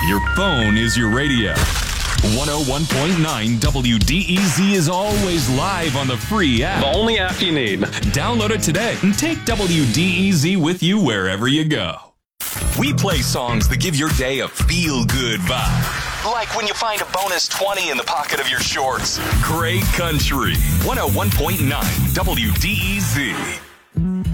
Your phone is your radio. 101.9 WDEZ is always live on the free app. The only app you need. Download it today and take WDEZ with you wherever you go. We play songs that give your day a feel-good vibe. Like when you find a bonus 20 in the pocket of your shorts. Great country. 101.9 WDEZ.